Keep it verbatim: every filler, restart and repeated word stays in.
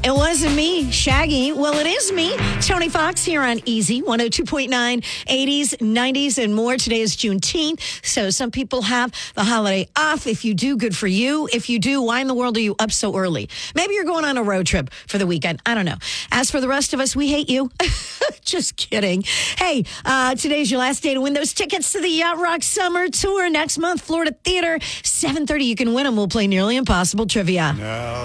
It wasn't me, Shaggy. Well, it is me, Tony Fox, here on Easy one oh two point nine, eighties, nineties, and more. Today is Juneteenth, so some people have the holiday off. If you do, good for you. If you do, why in the world are you up so early? Maybe you're going on a road trip for the weekend. I don't know. As for the rest of us, we hate you. Just kidding. Hey, uh, today's your last day to win those tickets to the Yacht Rock Summer Tour next month, Florida Theater, seven thirty. You can win them. We'll play Nearly Impossible Trivia. No.